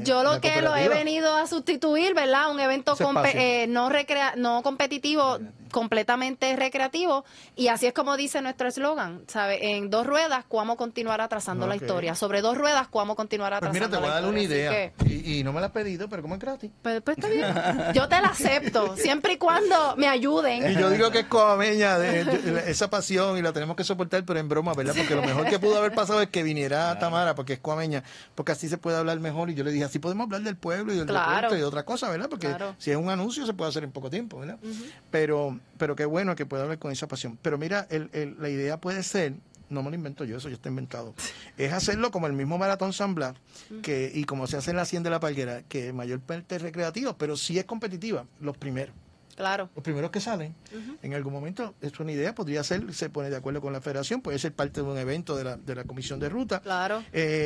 Yo lo que lo he cooperativa. venido a sustituir, ¿verdad? Un evento Ese espacio. no competitivo, completamente recreativo, y así es como dice nuestro eslogan, ¿sabe? En 2 ruedas, Cuamo continuará trazando la Ok. historia. Sobre 2 ruedas, Cuamo continuará Pues mira, te trazando voy a la dar una historia. idea. Así que, Y no me la has pedido, pero como es gratis. pues está bien. Yo te la acepto, siempre y cuando me ayuden. Y yo digo que es coameña esa pasión y la tenemos que soportar, pero en broma, ¿verdad? Porque lo mejor que pudo haber pasado es que viniera Tamara, porque es coameña, porque así se puede hablar mejor. Y yo le dije, así podemos hablar del pueblo y del Claro. deporte y de otra cosa, ¿verdad? Porque Claro. si es un anuncio se puede hacer en poco tiempo, ¿verdad? Pero qué bueno que pueda hablar con esa pasión. Pero mira, la idea puede ser, no me lo invento yo, eso ya está inventado, es hacerlo como el mismo Maratón San Blas, y como se hace en la 100 de la Palguera, que mayor parte es recreativa, pero sí es competitiva, los primeros. Claro. Los primeros que salen, en algún momento, es una idea, podría ser, se pone de acuerdo con la federación, puede ser parte de un evento de la comisión de ruta. Claro.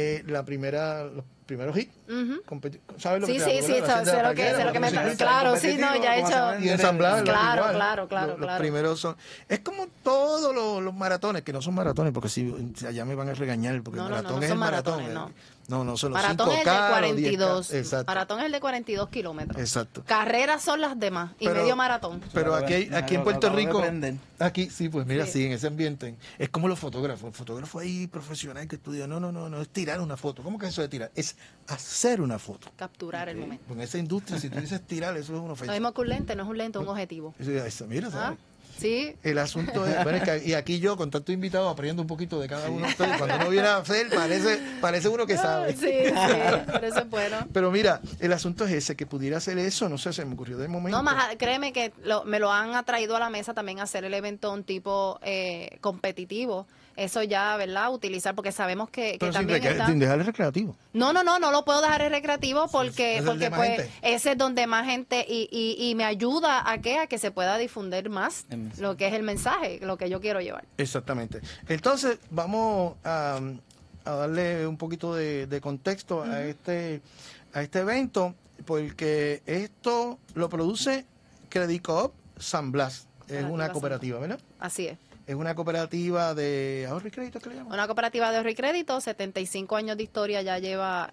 Los primeros hits. ¿Sabes lo Sí, que te sí, hablo, sí, verdad? La sé lo Palguera, que me los está. ciclistas. Claro, sí, no, ya he hecho. Y ensamblar Claro, igual. claro. Los primeros son. Es como todos los maratones, que no son maratones, porque si allá me van a regañar, porque No, el no, maratón no es son el maratón. maratones, No, son los Maratón es el 5K, de los 42. 10K. Exacto. Maratón es el de 42 kilómetros. Exacto. Carreras son las demás y Pero- medio maratón. Pero aquí en Puerto Rico, aprender. aquí sí, pues mira, Sí. sí, en ese ambiente, es como los fotógrafos. El fotógrafo ahí profesional que estudia, no, es tirar una foto. ¿Cómo que es eso de tirar? Es hacer una foto. Capturar el momento. En esa industria, si tú dices tirar, eso es una Lo ofensa. mismo que un lente, no es un lente, es un objetivo. Mira, ¿Ah? ¿sabes? Sí. El asunto es, bueno, y aquí yo, con tanto invitado, aprendo un poquito de cada uno de ustedes. Cuando uno viene a hacer, parece uno que sabe. Sí, pero eso es bueno. Pero mira, el asunto es ese, que pudiera hacer eso, no sé, se me ocurrió de momento. No, más, créeme que me lo han atraído a la mesa también hacer el evento un tipo competitivo. Eso ya, ¿verdad? Utilizar, porque sabemos que Pero también está... sin dejar el recreativo. No lo puedo dejar en recreativo porque, es el de porque más pues gente. ese es donde más gente y me ayuda a que se pueda difundir más El mensaje. lo que es el mensaje, lo que yo quiero llevar. Exactamente. Entonces, vamos a darle un poquito de contexto a este evento, porque esto lo produce Credit Coop San Blas. Es Cooperativa una San cooperativa, ¿verdad? Así es. Es una cooperativa de ahorro y crédito, ¿qué le llaman? Una cooperativa de ahorro y crédito, 75 años de historia ya lleva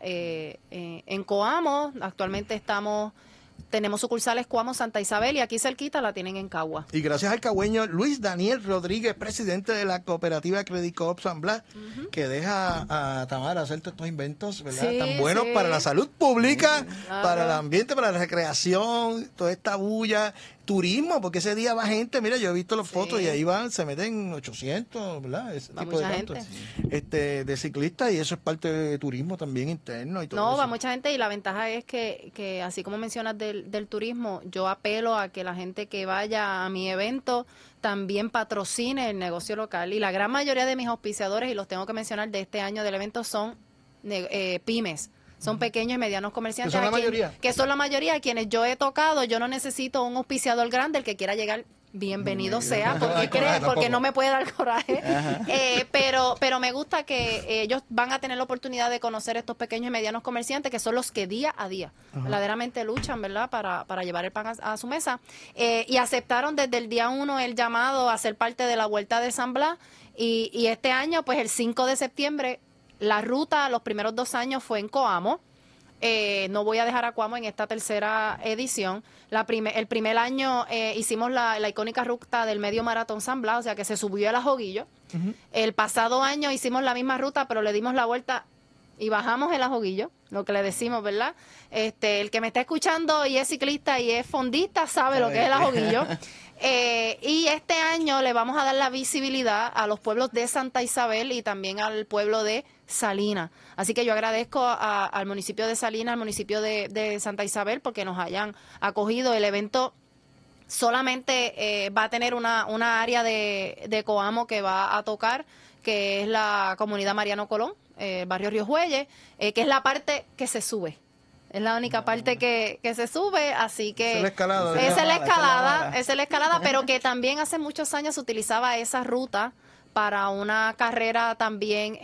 en Coamo. Actualmente tenemos sucursales Coamo, Santa Isabel y aquí cerquita la tienen en Cagua. Y gracias al cagüeño Luis Daniel Rodríguez, presidente de la cooperativa Credit Coop San Blas, que deja a Tamara hacer todos estos inventos, ¿verdad? Sí, Tan buenos sí. para la salud pública, Claro. para el ambiente, para la recreación, toda esta bulla, turismo, porque ese día va gente, mira, yo he visto las fotos y ahí se meten 800, ¿verdad? Ese Va tipo de mucha cantos. gente. De ciclistas, y eso es parte de turismo también interno y todo No, eso. va mucha gente y la ventaja es que así como mencionas del turismo, yo apelo a que la gente que vaya a mi evento también patrocine el negocio local. Y la gran mayoría de mis auspiciadores, y los tengo que mencionar de este año del evento, son pymes. Son pequeños y medianos comerciantes. ¿Que son la a quien- mayoría? Que son la mayoría, a quienes yo he tocado. Yo no necesito un auspiciador grande, el que quiera llegar, bienvenido sea, porque no me puede dar coraje. Pero me gusta que ellos van a tener la oportunidad de conocer estos pequeños y medianos comerciantes, que son los que día a día verdaderamente luchan, ¿verdad? Para llevar el pan a su mesa. Y aceptaron desde el día 1 el llamado a ser parte de la Vuelta de San Blas. Y este año, pues el 5 de septiembre, la ruta, los primeros 2 años fue en Coamo. No voy a dejar a Coamo en esta tercera edición. El primer año hicimos la icónica ruta del medio maratón San Blas, o sea que se subió el Ajoguillo. El pasado año hicimos la misma ruta, pero le dimos la vuelta y bajamos el Ajoguillo, lo que le decimos, ¿verdad? El que me está escuchando y es ciclista y es fondista sabe lo que es el Ajoguillo. Y este año le vamos a dar la visibilidad a los pueblos de Santa Isabel y también al pueblo de Salinas. Así que yo agradezco al municipio de Salinas, al municipio de Santa Isabel, porque nos hayan acogido. El evento solamente va a tener una área de Coamo que va a tocar, que es la comunidad Mariano Colón, barrio Río Jueyes, que es la parte que se sube. Es la única parte que se sube, así que... Esa es la escalada. Esa es la escalada, vara. esa es la escalada, pero que también hace muchos años se utilizaba esa ruta para una carrera también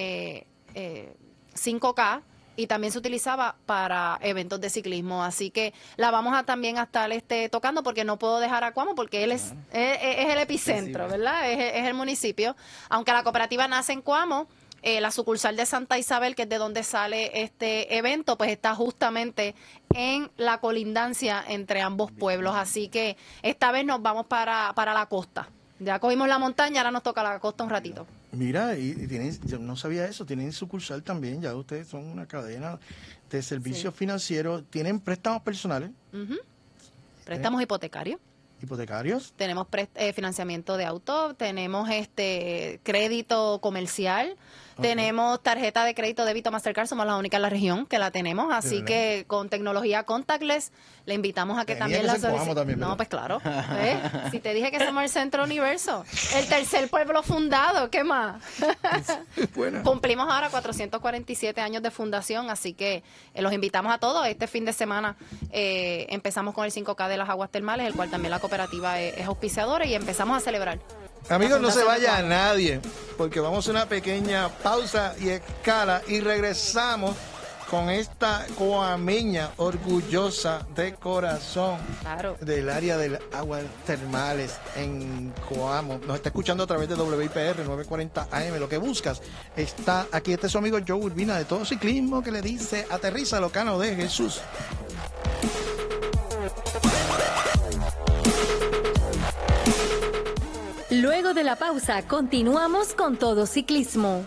5K y también se utilizaba para eventos de ciclismo. Así que la vamos a también a estar tocando, porque no puedo dejar a Coamo porque él es el epicentro, ¿verdad? Es el municipio. Aunque la cooperativa nace en Coamo, La sucursal de Santa Isabel, que es de donde sale este evento, pues está justamente en la colindancia entre ambos pueblos. Así que esta vez nos vamos para la costa. Ya cogimos la montaña, ahora nos toca la costa un ratito. Mira, y tienen, yo no sabía eso, tienen sucursal también, ya ustedes son una cadena de servicios financieros, tienen préstamos personales. Préstamos hipotecarios. Hipotecarios. Tenemos financiamiento de auto, tenemos crédito comercial, tenemos tarjeta de crédito débito Mastercard, somos la única en la región que la tenemos, así que con tecnología contactless le invitamos a que también la soliciten. No, pues claro, si te dije que somos el Centro Universo, el tercer pueblo fundado, ¿qué más? Cumplimos ahora 447 años de fundación, así que los invitamos a todos. Este fin de semana empezamos con el 5K de las aguas termales, el cual también la cooperativa es auspiciadora, y empezamos a celebrar. Amigos, no se vaya nadie, porque vamos a una pequeña pausa y escala y regresamos con esta coameña orgullosa de corazón del área de las aguas termales en Coamo. Nos está escuchando a través de WIPR 940 AM. Lo que buscas está aquí. Este es su amigo Joe Urbina de Todo Ciclismo, que le dice: aterriza, locano de Jesús. Luego de la pausa, continuamos con Todo Ciclismo.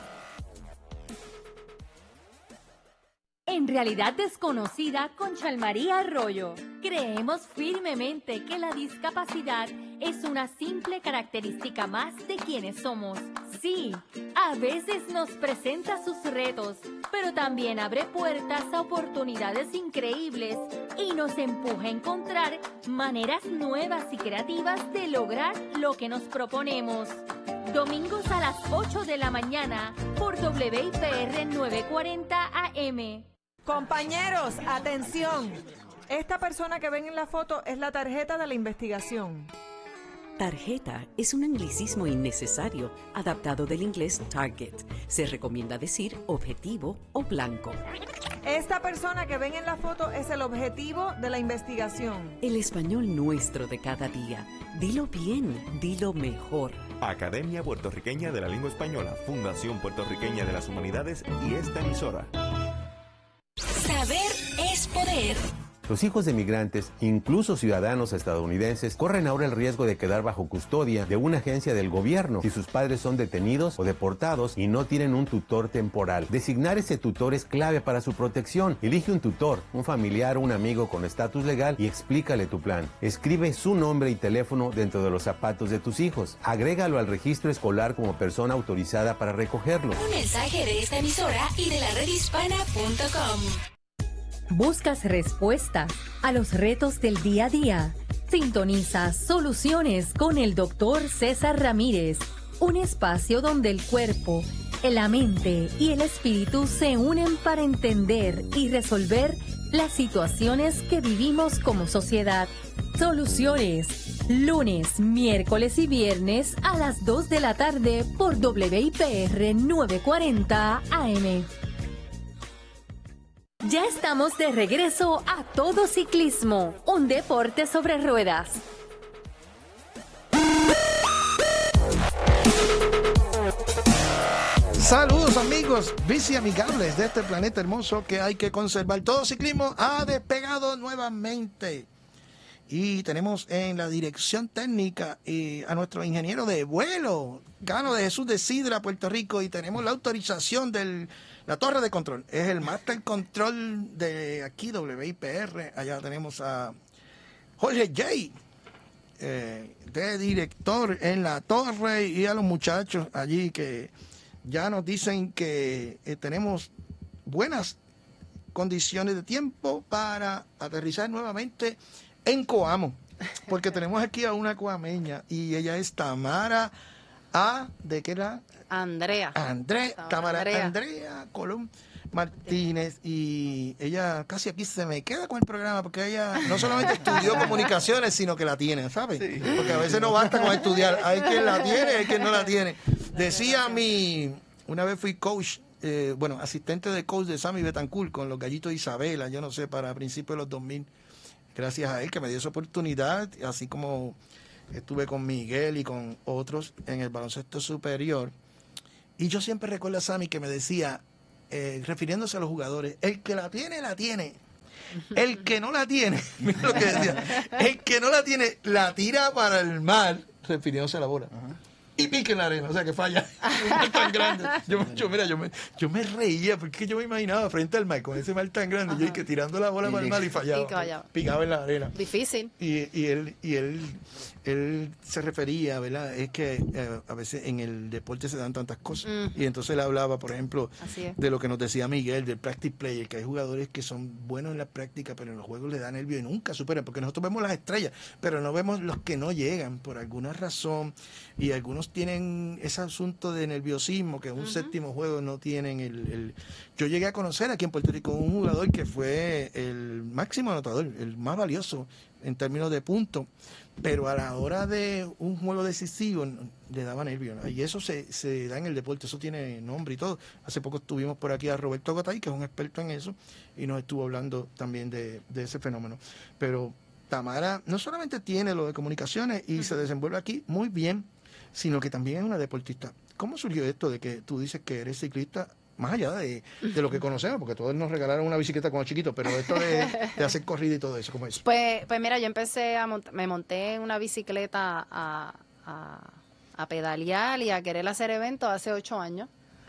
En Realidad Desconocida con Chalmaría Arroyo, creemos firmemente que la discapacidad es una simple característica más de quienes somos. Sí, a veces nos presenta sus retos, pero también abre puertas a oportunidades increíbles y nos empuja a encontrar maneras nuevas y creativas de lograr lo que nos proponemos. Domingos a las 8 de la mañana por WIPR 940 AM. Compañeros, atención. Esta persona que ven en la foto es la tarjeta de la investigación. Tarjeta es un anglicismo innecesario, adaptado del inglés target. Se recomienda decir objetivo o blanco. Esta persona que ven en la foto es el objetivo de la investigación. El español nuestro de cada día. Dilo bien, dilo mejor. Academia Puertorriqueña de la Lengua Española, Fundación Puertorriqueña de las Humanidades y esta emisora. Saber es poder. Los hijos de migrantes, incluso ciudadanos estadounidenses, corren ahora el riesgo de quedar bajo custodia de una agencia del gobierno si sus padres son detenidos o deportados y no tienen un tutor temporal. Designar ese tutor es clave para su protección. Elige un tutor, un familiar o un amigo con estatus legal y explícale tu plan. Escribe su nombre y teléfono dentro de los zapatos de tus hijos. Agrégalo al registro escolar como persona autorizada para recogerlo. Un mensaje de esta emisora y de la redhispana.com. ¿Buscas respuestas a los retos del día a día? Sintoniza Soluciones con el Dr. César Ramírez, un espacio donde el cuerpo, la mente y el espíritu se unen para entender y resolver las situaciones que vivimos como sociedad. Soluciones, lunes, miércoles y viernes a las 2 de la tarde por WIPR 940 AM. Ya estamos de regreso a Todo Ciclismo, un deporte sobre ruedas. Saludos amigos, bici amigables de este planeta hermoso que hay que conservar. Todo Ciclismo ha despegado nuevamente. Y tenemos en la dirección técnica a nuestro ingeniero de vuelo, Cano de Jesús de Sidra, Puerto Rico, y tenemos la autorización de la torre de control. Es el Master Control de aquí, WIPR. Allá tenemos a Jorge J., de director en la torre, y a los muchachos allí que ya nos dicen que tenemos buenas condiciones de tiempo para aterrizar nuevamente en Coamo, porque tenemos aquí a una coameña y ella es Tamara ¿de qué era? Andrea Colón Martínez, y ella casi aquí se me queda con el programa porque ella no solamente estudió comunicaciones, sino que la tiene, ¿sabes? Sí. Porque a veces no basta con estudiar, hay quien la tiene y hay quien no la tiene. Decía una vez fui coach, asistente de coach de Sammy Betancourt con los Gallitos de Isabela, yo no sé, para principios de los 2000. Gracias a él que me dio esa oportunidad, así como estuve con Miguel y con otros en el baloncesto superior. Y yo siempre recuerdo a Sammy que me decía, refiriéndose a los jugadores, el que la tiene, la tiene. El que no la tiene, mira lo que decía, el que no la tiene, la tira para el mar, refiriéndose a la bola. Y pique en la arena, o sea que falla. Un mar tan grande. Yo me reía porque yo me imaginaba frente al mar con ese mar tan grande, yo que tirando la bola para el mar y fallaba. Picaba en la arena. Difícil. Y él se refería, ¿verdad? Es que a veces en el deporte se dan tantas cosas. Y entonces él hablaba, por ejemplo, de lo que nos decía Miguel, del practice player, que hay jugadores que son buenos en la práctica, pero en los juegos les da nervio y nunca superan, porque nosotros vemos las estrellas, pero no vemos los que no llegan por alguna razón, y algunos tienen ese asunto de nerviosismo, que en un séptimo juego no tienen Yo llegué a conocer aquí en Puerto Rico un jugador que fue el máximo anotador, el más valioso en términos de puntos, pero a la hora de un juego decisivo le daba nervio, ¿no? Y eso se da en el deporte, eso tiene nombre y todo. Hace poco estuvimos por aquí a Roberto Gotay, que es un experto en eso, y nos estuvo hablando también de ese fenómeno. Pero Tamara no solamente tiene lo de comunicaciones y se desenvuelve aquí muy bien, sino que también es una deportista. ¿Cómo surgió esto de que tú dices que eres ciclista? Más allá de lo que conocemos, porque todos nos regalaron una bicicleta cuando chiquitos, pero esto de hacer corrida y todo eso, ¿cómo es? Pues mira, yo empecé me monté en una bicicleta a pedalear y a querer hacer eventos hace 8 años.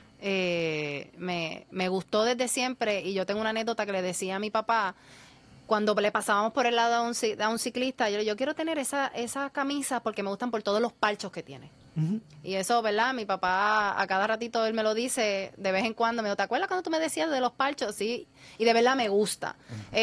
Me gustó desde siempre, y yo tengo una anécdota que le decía a mi papá, cuando le pasábamos por el lado a un ciclista, yo quiero tener esa camisa porque me gustan por todos los parchos que tiene. Y eso, ¿verdad? Mi papá a cada ratito él me lo dice de vez en cuando. Me dijo, ¿te acuerdas cuando tú me decías de los parchos? Sí, y de verdad me gusta.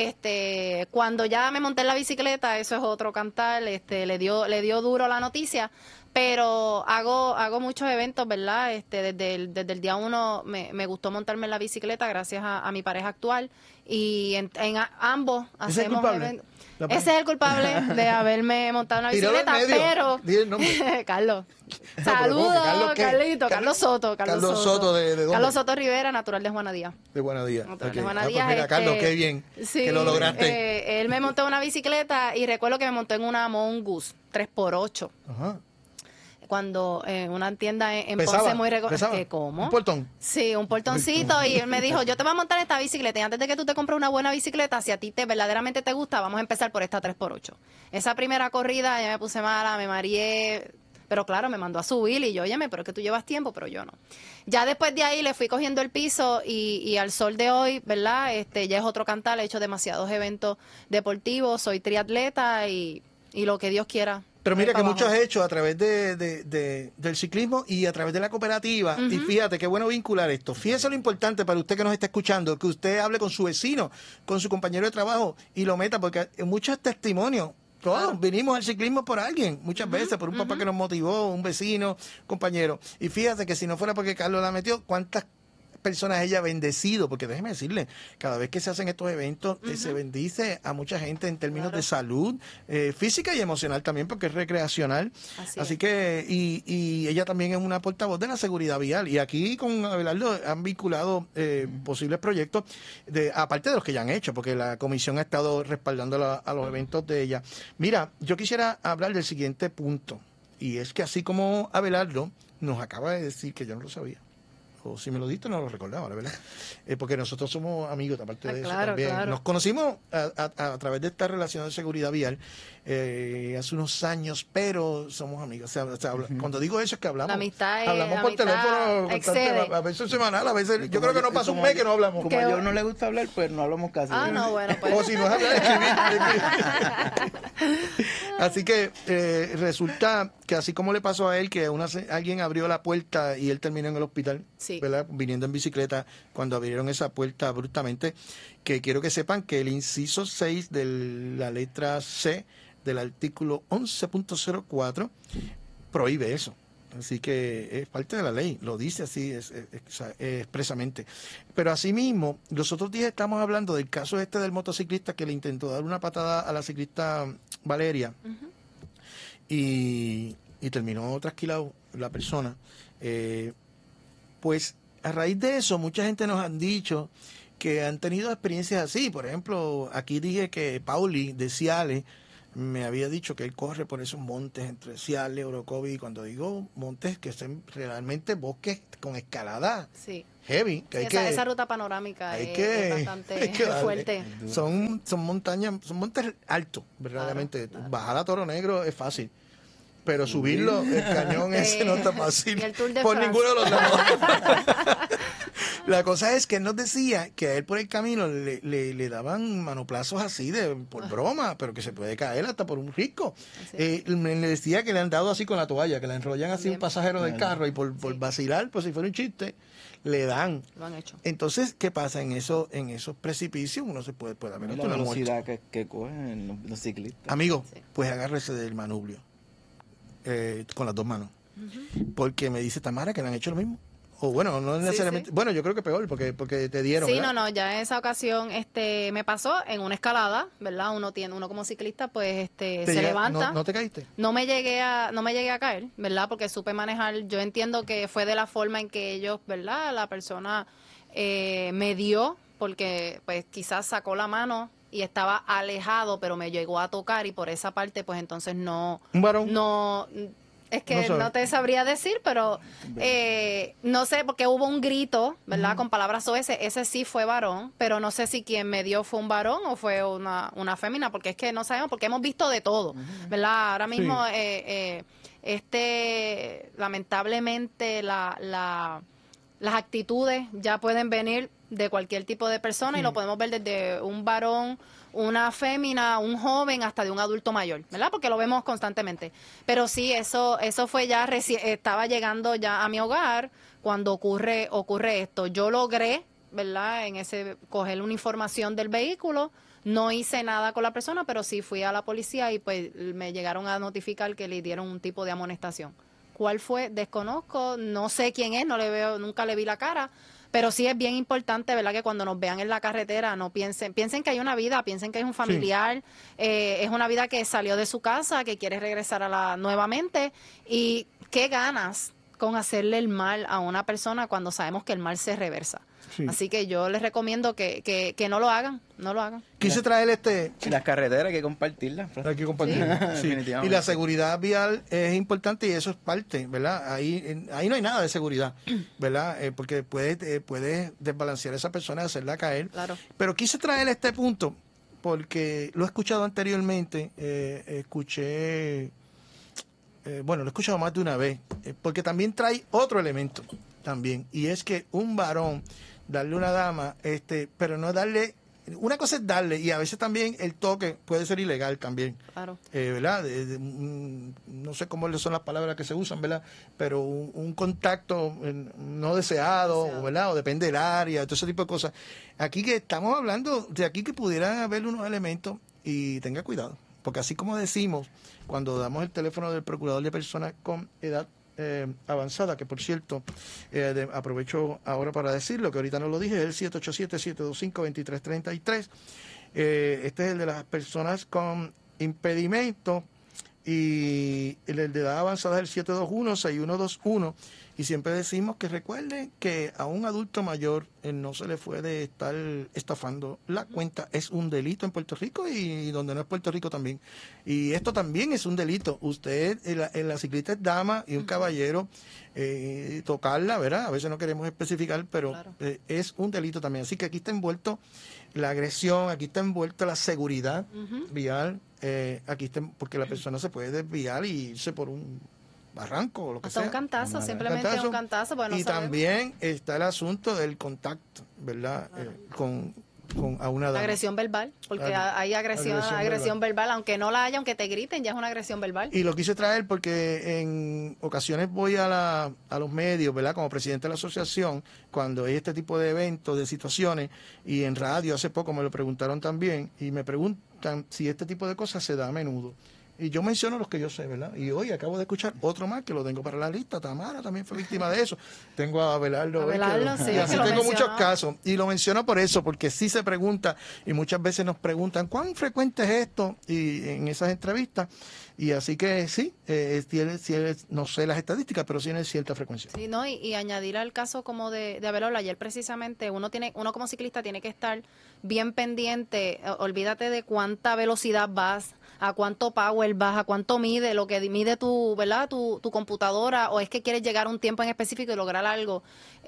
Cuando ya me monté en la bicicleta, eso es otro cantar, le dio duro la noticia, pero hago muchos eventos, ¿verdad? Desde el día 1 me gustó montarme en la bicicleta gracias a mi pareja actual, y en ambos hacemos eventos. Ese es el culpable de haberme montado en una bicicleta, pero Carlos. Saludos, Carlito, Carlos Soto. Carlos Soto, ¿de dónde? Carlos Soto Rivera, natural de Juana Díaz. De Juana Díaz. Natural Okay. de Juana Díaz. Pues mira, Carlos, qué bien que lo lograste. Él me montó en una bicicleta y recuerdo que me montó en una Mongoose 3x8. Ajá. Cuando en una tienda en Pesaba, Ponce muy ¿Cómo? ¿Un portón? Sí, un portoncito, y él me dijo, yo te voy a montar esta bicicleta, y antes de que tú te compres una buena bicicleta, si a ti verdaderamente te gusta, vamos a empezar por esta 3x8. Esa primera corrida ya me puse mala, me mareé, pero claro, me mandó a subir, y yo, óyeme, pero es que tú llevas tiempo, pero yo no. Ya después de ahí le fui cogiendo el piso, y al sol de hoy, ¿verdad? Ya es otro cantar, he hecho demasiados eventos deportivos, soy triatleta, y lo que Dios quiera. Pero mira que mucho has hecho a través del ciclismo y a través de la cooperativa. Y fíjate, qué bueno vincular esto. Fíjese lo importante para usted que nos está escuchando, que usted hable con su vecino, con su compañero de trabajo y lo meta, porque muchos testimonios. Todos vinimos al ciclismo por alguien, muchas veces, por un papá que nos motivó, un vecino, compañero. Y fíjate que si no fuera porque Carlos la metió, ¿cuántas personas ella ha bendecido? Porque déjeme decirle, cada vez que se hacen estos eventos se bendice a mucha gente en términos de salud física y emocional también, porque es recreacional. Así que y ella también es una portavoz de la seguridad vial, y aquí con Abelardo han vinculado posibles proyectos aparte de los que ya han hecho, porque la comisión ha estado respaldando a los eventos de ella. Mira, yo quisiera hablar del siguiente punto, y es que así como Abelardo nos acaba de decir, que yo no lo sabía, o si me lo diste no lo recordaba, la verdad, porque nosotros somos amigos, aparte de eso también. Claro. Nos conocimos a través de esta relación de seguridad vial hace unos años, pero somos amigos. O sea, cuando digo eso es que hablamos. La amistad hablamos por teléfono, a veces semanal, a veces, yo creo que no pasa un mes que no hablamos. Como a ellos no les gusta hablar, pues no hablamos casi. No, bueno, pues. O si no es hablar, escribir. Así que resulta que así como le pasó a él, que alguien abrió la puerta y él terminó en el hospital, ¿verdad? Viniendo en bicicleta, cuando abrieron esa puerta abruptamente, que quiero que sepan que el inciso 6 de la letra C del artículo 11.04 prohíbe eso. Así que es parte de la ley, lo dice así expresamente. Pero asimismo, los otros días estamos hablando del caso del motociclista que le intentó dar una patada a la ciclista Valeria y terminó trasquilado la persona. Pues a raíz de eso, mucha gente nos han dicho que han tenido experiencias así. Por ejemplo, aquí dije que Pauli de Ciales me había dicho que él corre por esos montes entre Ciales, Orocovi, y cuando digo montes, que son realmente bosques con escalada Sí. heavy. Que Sí, esa ruta panorámica es bastante hay que darle. fuerte. Son montañas, son montes altos, verdaderamente. Bajar a Toro Negro es fácil. Pero subirlo, el cañón ese no está fácil. Y el Tour de por France. ninguno de los lados. La cosa es que él nos decía que a él por el camino le daban manoplazos así por broma, pero que se puede caer hasta por un risco. Me decía que le han dado así con la toalla, que le enrollan así un pasajero del carro y por vacilar, por si fuera un chiste, le dan. Lo han hecho. Entonces, ¿qué pasa? En esos precipicios uno se puede haber la velocidad que cogen los ciclistas. Amigo, pues agárrese del manubrio con las dos manos. Porque me dice Tamara que le han hecho lo mismo. O bueno, no necesariamente. Bueno, yo creo que peor, porque te dieron. Sí, ¿verdad? no, ya en esa ocasión me pasó en una escalada, ¿verdad? Uno como ciclista, pues se levanta. ¿No te caíste? No me llegué a caer, ¿verdad? Porque supe manejar. Yo entiendo que fue de la forma en que ellos, ¿verdad? La persona me dio, porque pues quizás sacó la mano y estaba alejado, pero me llegó a tocar y por esa parte, pues entonces no. ¿Un varón? No. Es que no te sabría decir, pero no sé, porque hubo un grito, ¿verdad? Con palabras soeces. Ese sí fue varón, pero no sé si quien me dio fue un varón o fue una fémina, porque es que no sabemos, porque hemos visto de todo, ¿verdad? Ahora mismo, lamentablemente, las actitudes ya pueden venir de cualquier tipo de persona y lo podemos ver desde un varón, una fémina, un joven, hasta de un adulto mayor, ¿verdad? Porque lo vemos constantemente. Pero sí, eso fue ya, estaba llegando ya a mi hogar cuando ocurre esto. Yo logré, ¿verdad? Coger una información del vehículo, no hice nada con la persona, pero sí fui a la policía y pues me llegaron a notificar que le dieron un tipo de amonestación. ¿Cuál fue? Desconozco, no sé quién es, nunca le vi la cara. Pero sí es bien importante, ¿verdad? Que cuando nos vean en la carretera no piensen que hay una vida, piensen que es un familiar, es una vida que salió de su casa, que quiere regresar nuevamente. Y qué ganas con hacerle el mal a una persona cuando sabemos que el mal se reversa. Sí. Así que yo les recomiendo que no lo hagan, no lo hagan. Quise traer las carreteras hay que compartirlas. Hay que compartirlas. Sí. Sí. Y la seguridad vial es importante y eso es parte, ¿verdad? Ahí no hay nada de seguridad, ¿verdad? Porque puedes desbalancear a esa persona, hacerla caer. Claro. Pero quise traer este punto porque lo he escuchado anteriormente, lo he escuchado más de una vez, porque también trae otro elemento también, y es que un varón darle una dama, pero no darle, una cosa es darle, y a veces también el toque puede ser ilegal también. Claro. ¿Verdad? No sé cómo son las palabras que se usan, ¿verdad? Pero un contacto no deseado, ¿verdad? O depende del área, todo ese tipo de cosas. Aquí que estamos hablando de aquí que pudieran haber unos elementos y tenga cuidado, porque así como decimos cuando damos el teléfono del procurador de personas con edad avanzada, que por cierto, aprovecho ahora para decirlo, que ahorita no lo dije, es el 787-725-2333. Este es el de las personas con impedimento y el de edad avanzada es el 721-6121. Y siempre decimos que recuerden que a un adulto mayor no se le puede estar estafando la cuenta. Es un delito en Puerto Rico y donde no es Puerto Rico también. Y esto también es un delito. Usted, la ciclista es dama y un caballero, tocarla, ¿verdad? A veces no queremos especificar, pero claro, es un delito también. Así que aquí está envuelto la agresión, aquí está envuelta la seguridad vial, aquí está, porque la persona se puede desviar y irse por un barranco o lo que hasta sea. Un cantazo, simplemente un cantazo. Bueno, y también está el asunto del contacto, ¿verdad? Claro. A una dama. La agresión verbal, porque hay agresión verbal, aunque no la haya, aunque te griten, ya es una agresión verbal. Y lo quise traer porque en ocasiones voy a los medios, ¿verdad? Como presidente de la asociación, cuando hay este tipo de eventos, de situaciones, y en radio hace poco me lo preguntaron también, y me preguntan si este tipo de cosas se da a menudo. Y yo menciono los que yo sé, ¿verdad? Y hoy acabo de escuchar otro más que lo tengo para la lista. Tamara también fue víctima de eso. Tengo a Abelardo. Sí, y así tengo muchos casos. Y lo menciono por eso, porque sí se pregunta, y muchas veces nos preguntan, ¿cuán frecuente es esto? Y en esas entrevistas. Y así que sí, no sé las estadísticas, pero sí tiene cierta frecuencia. Sí, ¿no? Y añadir al caso como de Abelardo, ayer precisamente, uno como ciclista tiene que estar bien pendiente. Olvídate de cuánta velocidad vas, a cuánto power vas, a cuánto mide, lo que mide tu, ¿verdad? Tu computadora, o es que quieres llegar a un tiempo en específico y lograr algo.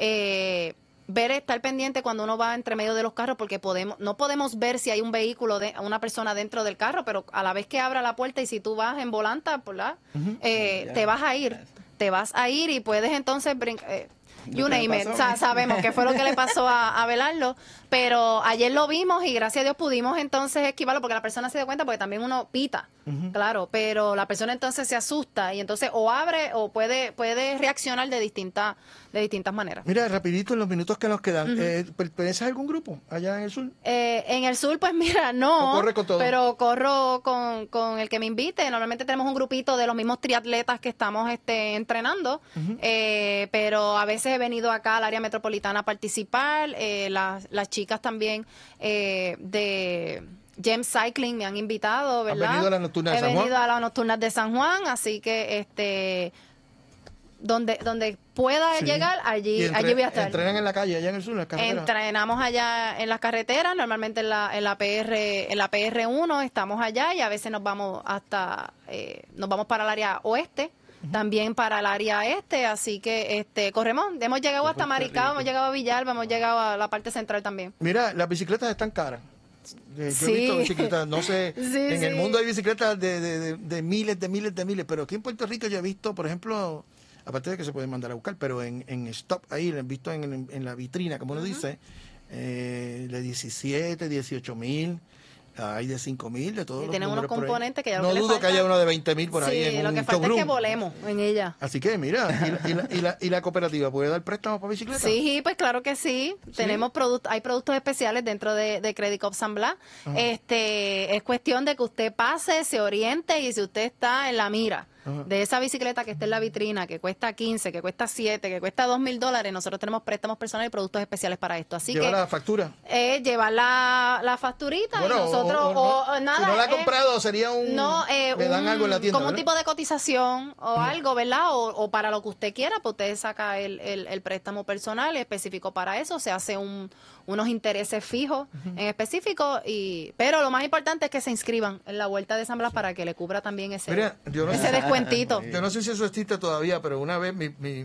Estar pendiente cuando uno va entre medio de los carros, porque no podemos ver si hay un vehículo, una persona dentro del carro, pero a la vez que abra la puerta y si tú vas en volanta, ¿verdad? Te vas a ir y puedes entonces brincar. You name it. Sabemos qué fue lo que le pasó a Abelardo, pero ayer lo vimos y gracias a Dios pudimos entonces esquivarlo, porque la persona se dio cuenta, porque también uno pita, claro, pero la persona entonces se asusta y entonces o abre o puede reaccionar de distintas maneras. Mira, rapidito en los minutos que nos quedan, ¿perteneces a algún grupo allá en el sur? En el sur, pues mira, no, corre con todo. Pero corro con el que me invite. Normalmente tenemos un grupito de los mismos triatletas que estamos entrenando, pero a veces he venido acá al área metropolitana a participar. Las chicas también de Gem Cycling me han invitado, ¿verdad? ¿Has venido a las nocturnas de San Juan? He venido a las nocturnas de San Juan, así que donde pueda llegar, allí voy a estar. ¿Entrenan en la calle, allá en el sur, en las carreteras? Entrenamos allá en las carreteras, normalmente en la PR1 estamos allá, y a veces nos vamos para el área oeste, también para el área este, así que corremos, hemos llegado hasta Maricao, hemos llegado a Villalba, hemos llegado a la parte central también. Mira, las bicicletas están caras. Yo he visto bicicletas, no sé, en el mundo hay bicicletas de miles, pero aquí en Puerto Rico yo he visto, por ejemplo, aparte de que se pueden mandar a buscar, pero en Stop, ahí lo he visto en la vitrina, como uno dice, de 17, 18 mil, hay de 5 mil, de todos los tenemos unos componentes que ya no dudo que haya uno de 20 mil por ahí. Sí, lo que falta es que volemos en ella. Así que mira, ¿y la cooperativa puede dar préstamos para bicicletas? Sí, pues claro que sí. Tenemos hay productos especiales dentro de Credit Corp San Blas. Es cuestión de que usted pase, se oriente, y si usted está en la mira de esa bicicleta que está en la vitrina, que cuesta 15, que cuesta 7, que cuesta $2,000, nosotros tenemos préstamos personales y productos especiales para esto. Así ¿Lleva que la factura? Llevar la facturita, bueno, y nosotros nada. Si no la ha comprado, sería le dan algo en la tienda, como un ¿verdad? tipo de cotización o algo, ¿verdad? O para lo que usted quiera, pues usted saca el préstamo personal específico para eso, se hace unos intereses fijos en específico, pero lo más importante es que se inscriban en la Vuelta de San Blas para que le cubra también ese descuentito. Yo no sé si eso existe todavía, pero una vez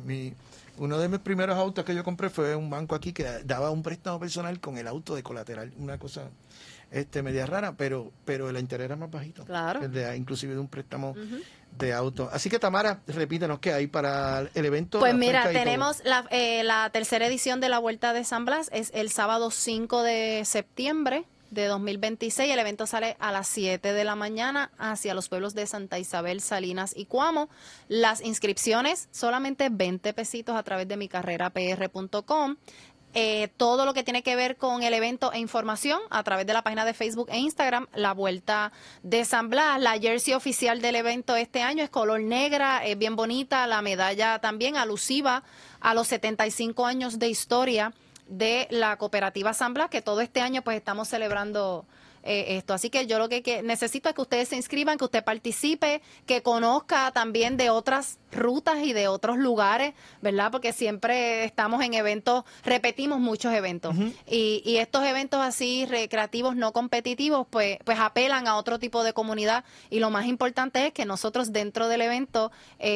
uno de mis primeros autos que yo compré fue un banco aquí que daba un préstamo personal con el auto de colateral, una cosa media rara, pero el interés era más bajito. Claro. Inclusive de un préstamo de auto. Así que, Tamara, repítenos qué hay para el evento. Pues mira, tenemos la tercera edición de la Vuelta de San Blas, es el sábado 5 de septiembre de 2026. El evento sale a las 7 de la mañana hacia los pueblos de Santa Isabel, Salinas y Cuamo. Las inscripciones, solamente 20 pesitos a través de micarrerapr.com. Todo lo que tiene que ver con el evento e información a través de la página de Facebook e Instagram, la Vuelta de San Blas. La jersey oficial del evento este año es color negra, es bien bonita. La medalla también alusiva a los 75 años de historia de la cooperativa San Blas, que todo este año pues estamos celebrando esto. Así que yo lo que necesito es que ustedes se inscriban, que usted participe, que conozca también de otras rutas y de otros lugares, ¿verdad? Porque siempre estamos en eventos, repetimos muchos eventos, y estos eventos así recreativos, no competitivos, pues apelan a otro tipo de comunidad, y lo más importante es que nosotros dentro del evento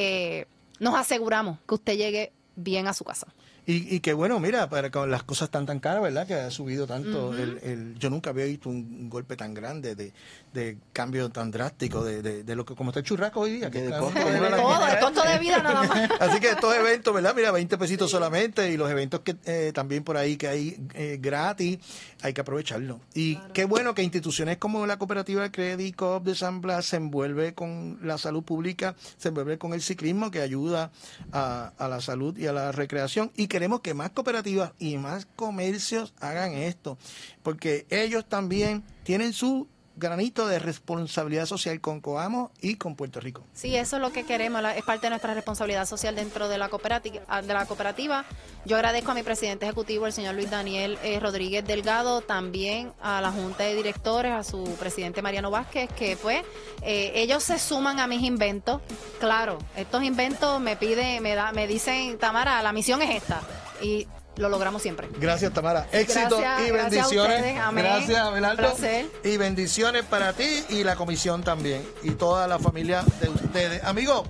nos aseguramos que usted llegue bien a su casa. Y que bueno, mira, con las cosas tan caras, ¿verdad? Que ha subido tanto. Yo nunca había visto un golpe tan grande de cambio tan drástico de lo que como está el churrasco hoy día. El costo de vida nada más. Así que estos eventos, ¿verdad? Mira, 20 pesitos solamente, y los eventos que también por ahí que hay gratis, hay que aprovecharlo. Y qué bueno que instituciones como la cooperativa de Credit Corp de San Blas se envuelve con la salud pública, se envuelve con el ciclismo, que ayuda a la salud y a la recreación, y queremos que más cooperativas y más comercios hagan esto, porque ellos también tienen su granito de responsabilidad social con Coamo y con Puerto Rico. Sí, eso es lo que queremos, es parte de nuestra responsabilidad social dentro de la cooperativa. Yo agradezco a mi presidente ejecutivo, el señor Luis Daniel Rodríguez Delgado, también a la Junta de Directores, a su presidente Mariano Vázquez, que pues ellos se suman a mis inventos. Claro, estos inventos me dicen, Tamara, la misión es esta, y lo logramos siempre. Gracias, Tamara. Éxito Gracias, y bendiciones. gracias a ustedes. Amén. Gracias, Abelardo. Un placer. Y bendiciones para ti y la comisión también. Y toda la familia de ustedes. Amigos,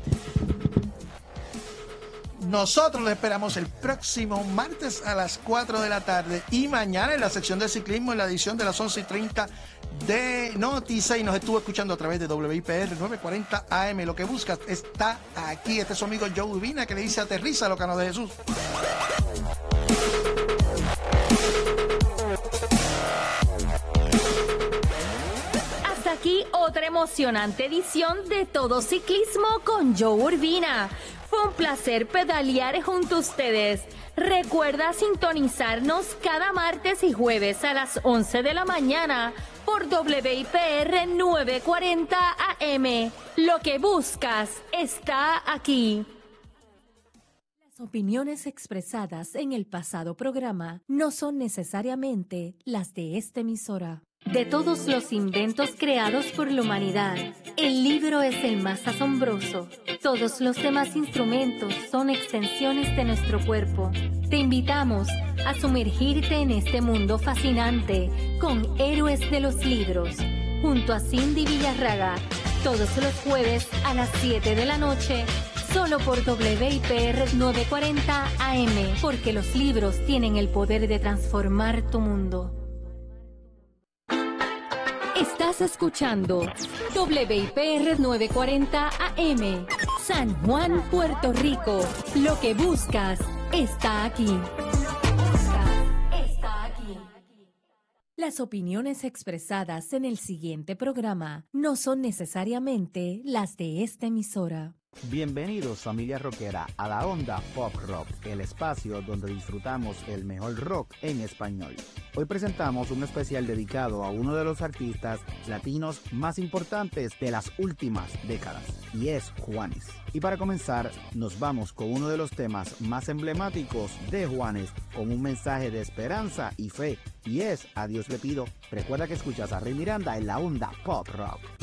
nosotros les esperamos el próximo martes a las 4 de la tarde y mañana en la sección de ciclismo en la edición de las 11:30 de Noti6. Nos estuvo escuchando a través de WIPR 940 AM. Lo que buscas está aquí. Este es su amigo Joe Urbina que le dice aterriza, Locano de Jesús. Hasta aquí otra emocionante edición de Todo Ciclismo con Joe Urbina. Fue un placer pedalear junto a ustedes. Recuerda sintonizarnos cada martes y jueves a las 11 de la mañana por WIPR 940 AM. Lo que buscas está aquí. Las opiniones expresadas en el pasado programa no son necesariamente las de esta emisora. De todos los inventos creados por la humanidad, el libro es el más asombroso. Todos los demás instrumentos son extensiones de nuestro cuerpo. Te invitamos a sumergirte en este mundo fascinante con Héroes de los Libros, junto a Cindy Villarraga, todos los jueves a las 7 de la noche, solo por WIPR 940 AM, porque los libros tienen el poder de transformar tu mundo. Estás escuchando WIPR 940 AM, San Juan, Puerto Rico. Lo que buscas está aquí. Las opiniones expresadas en el siguiente programa no son necesariamente las de esta emisora. Bienvenidos, familia rockera, a la Onda Pop Rock, el espacio donde disfrutamos el mejor rock en español. Hoy presentamos un especial dedicado a uno de los artistas latinos más importantes de las últimas décadas, y es Juanes. Y para comenzar, nos vamos con uno de los temas más emblemáticos de Juanes, con un mensaje de esperanza y fe, y es A Dios le pido. Recuerda que escuchas a Rey Miranda en la Onda Pop Rock.